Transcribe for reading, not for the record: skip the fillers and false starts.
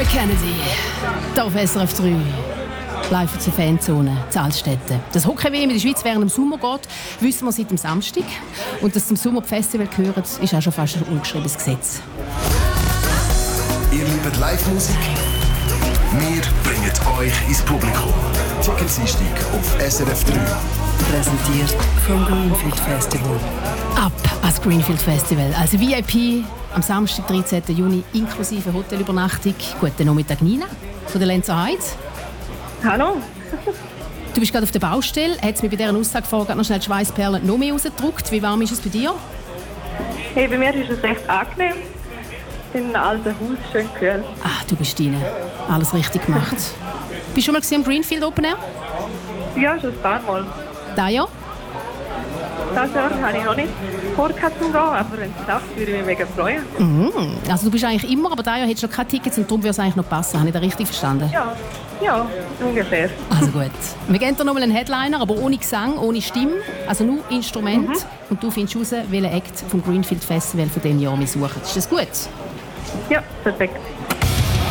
Kennedy, hier auf SRF 3. Live aus der Fanzone, Zahlstätte. Das Hockey-WM in der Schweiz während dem Sommer geht, wissen wir seit dem Samstag. Und dass zum Sommerfestival gehört, ist auch schon fast ein ungeschriebenes Gesetz. Ihr liebt Live-Musik? Wir bringen euch ins Publikum. Ticketseinstieg auf SRF 3. Präsentiert vom Greenfield Festival. Ab ans Greenfield Festival. Also VIP am Samstag, 13. Juni, inklusive Hotelübernachtung. Guten Nachmittag, Nina von der Lenzer Heide. Hallo. Du bist gerade auf der Baustelle. Hat es mir bei dieser Aussage vorher noch schnell die Schweissperlen noch mehr rausgedrückt? Wie warm ist es bei dir? Hey, bei mir ist es recht angenehm. In einem alten Haus, schön kühl. Ah, du bist rein. Alles richtig gemacht. Bist du schon mal am Greenfield Open Air? Ja, schon ein paar Mal. Da ja? Das Jahr habe ich noch nicht vorgehabt zu gehen, aber wenn es sagt, würde ich mich mega freuen. Also du bist eigentlich immer, aber da ja hättest du noch keine Tickets und darum würde es eigentlich noch passen. Habe ich das richtig verstanden? Ja, ungefähr. Also gut. Wir geben dir noch mal einen Headliner, aber ohne Gesang, ohne Stimme, also nur Instrument. Und du findest heraus, welchen Act vom Greenfield Festival von diesem Jahr wir suchen. Ist das gut? Ja, perfekt.